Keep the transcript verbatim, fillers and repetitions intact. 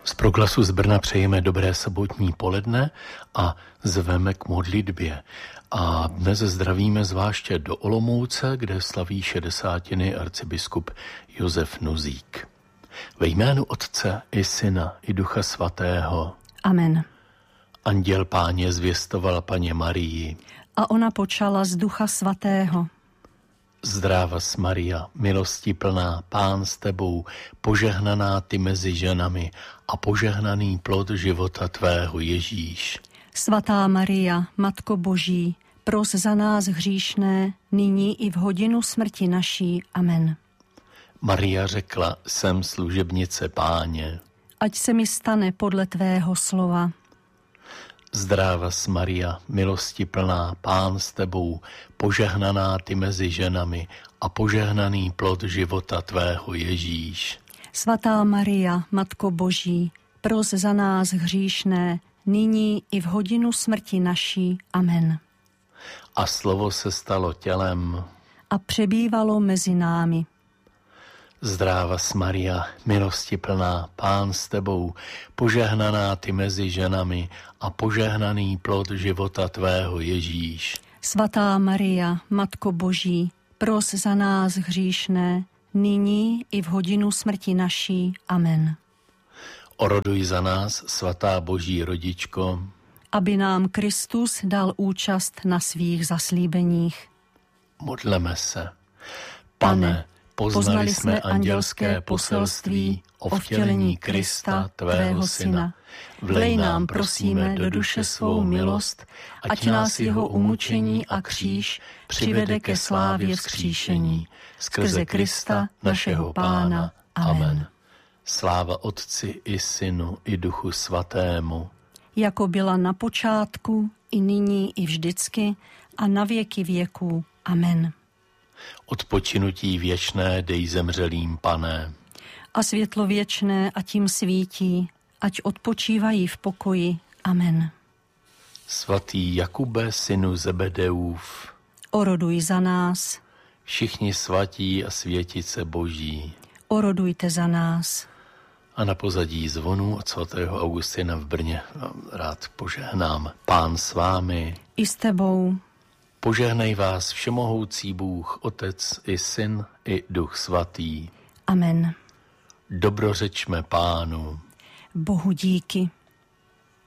Z Proglasu z Brna přejeme dobré sobotní poledne a zveme k modlitbě. A dnes zdravíme zvláště do Olomouce, kde slaví šedesátiny arcibiskup Josef Nuzík. Ve jménu Otce i Syna i Ducha Svatého. Amen. Anděl Páně zvěstoval Paně Marii. A ona počala z Ducha Svatého. Zdráva Maria, milosti plná, Pán s tebou, požehnaná ty mezi ženami a požehnaný plod života tvého Ježíš. Svatá Maria, Matko Boží, pros za nás hříšné, nyní i v hodinu smrti naší. Amen. Maria řekla, jsem služebnice Páně. Ať se mi stane podle tvého slova. Zdráva Maria, milosti plná, Pán s tebou, požehnaná ty mezi ženami a požehnaný plod života tvého Ježíš. Svatá Maria, Matko Boží, pros za nás hříšné, nyní i v hodinu smrti naší. Amen. A slovo se stalo tělem a přebývalo mezi námi. Zdráva Maria, milosti plná, Pán s tebou, požehnaná ty mezi ženami a požehnaný plod života tvého Ježíš. Svatá Maria, Matko Boží, pros za nás hříšné, nyní i v hodinu smrti naší. Amen. Oroduj za nás, svatá Boží rodičko, aby nám Kristus dal účast na svých zaslíbeních. Modleme se. Pane, poznali jsme andělské poselství o vtělení Krista, tvého Syna. Vlej nám, prosíme, do duše svou milost, ať nás jeho umučení a kříž přivede ke slávě vzkříšení. Skrze Krista, našeho Pána. Amen. Sláva Otci i Synu i Duchu Svatému. Jako byla na počátku, i nyní, i vždycky, a na věky věků. Amen. Odpočinutí věčné dej zemřelým, Pane. A světlo věčné a tím svítí, ať odpočívají v pokoji. Amen. Svatý Jakube, synu Zebedeův, oroduj za nás. Všichni svatí a světice Boží, orodujte za nás. A na pozadí zvonu od svatého Augustina v Brně rád požehnám. Pán s vámi. I s tebou. Požehnej vás všemohoucí Bůh, Otec i Syn i Duch Svatý. Amen. Dobrořečme Pánu. Bohu díky.